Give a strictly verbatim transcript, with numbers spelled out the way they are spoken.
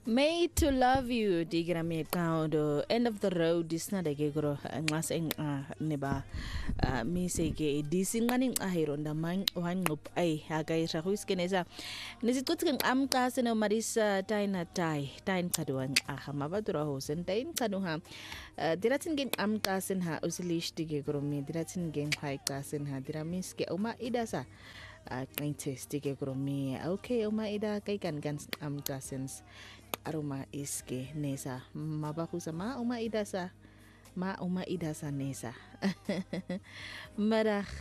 Made to love you digira miqawdo end of the road isnade ke gro nxas enqa neba mise ke disinqani nqahiro ndamang wanqub ay akayisha kwiskeneza nisicutike nqamqa sene marisa taina tai tain qadwan aha mabadura hosen tain qaduha diratin gen amqa senha usilish dige gro mi diratin gen haiqa senha diramiske uma idasa aqintistige gro mi okay uma ida kay kan gan amqa sens aroma iske nesa mabakusa ma uma idasa ma uma idasa nesa mara